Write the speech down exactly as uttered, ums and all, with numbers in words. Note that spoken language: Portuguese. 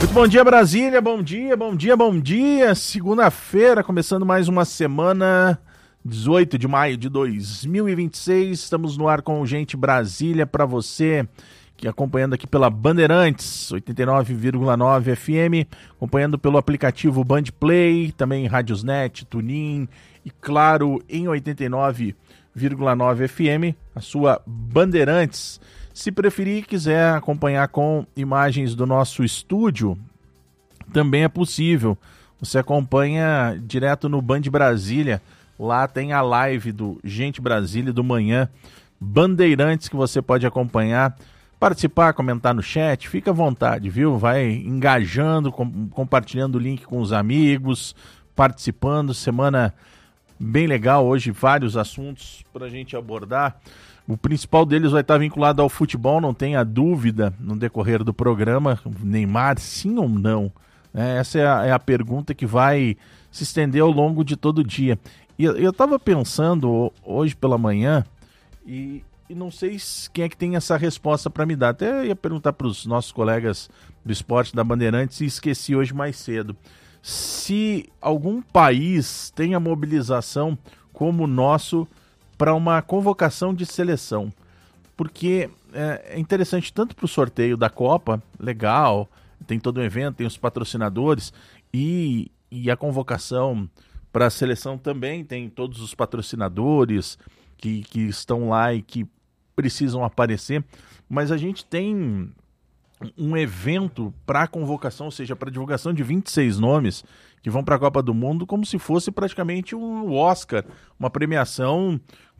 Muito bom dia, Brasília, bom dia, bom dia, bom dia. Segunda-feira, começando mais uma semana, dezoito de maio de dois mil e vinte e seis. Estamos no ar com Gente Brasília para você que acompanhando aqui pela Bandeirantes, oitenta e nove vírgula nove F M, acompanhando pelo aplicativo Band Play, também Radiosnet, TuneIn e claro, em oitenta e nove vírgula nove F M, a sua Bandeirantes. Se preferir, quiser acompanhar com imagens do nosso estúdio, também é possível. Você acompanha direto no Band Brasília. Lá tem a live do Gente Brasília do manhã, Bandeirantes, que você pode acompanhar, participar, comentar no chat. Fica à vontade, viu? Vai engajando, com, compartilhando o link com os amigos, participando. Semana bem legal hoje, vários assuntos para a gente abordar. O principal deles vai estar vinculado ao futebol, não tenha dúvida, no decorrer do programa. Neymar, sim ou não? É, essa é a, é a pergunta que vai se estender ao longo de todo o dia. E eu estava pensando hoje pela manhã, e, e não sei quem é que tem essa resposta para me dar. Até ia perguntar para os nossos colegas do esporte da Bandeirantes e esqueci hoje mais cedo. Se algum país tem a mobilização como o nosso para uma convocação de seleção, porque é interessante tanto para o sorteio da Copa, legal, tem todo o evento, tem os patrocinadores, e, e a convocação para a seleção também tem todos os patrocinadores que, que estão lá e que precisam aparecer, mas a gente tem um evento para a convocação, ou seja, para a divulgação de vinte e seis nomes que vão para a Copa do Mundo, como se fosse praticamente um Oscar, uma premiação